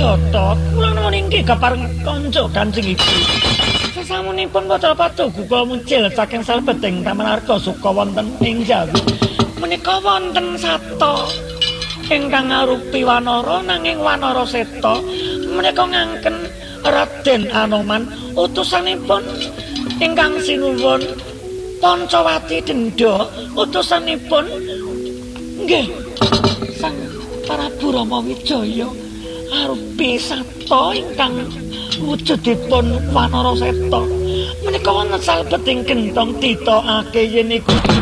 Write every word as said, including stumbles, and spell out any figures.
Gatot, kula nuwun inggih kepareng kanca Kanjeng Ibu. Sasamunipun maca patugu kula muncul saking salebeting Taman Arga Suka wonten ing Jawi. Menika wonten sato ingkang ngarupi wanara nanging wanara seta menika ngangken Raden Anoman utusanipun ingkang sinuwun Pancawati Denda utusanipun nggih Sang Prabu Rama Wijaya arupi sato ingkang wujudipun wanara seta menika wonten salebeting gentong ditokake yen iku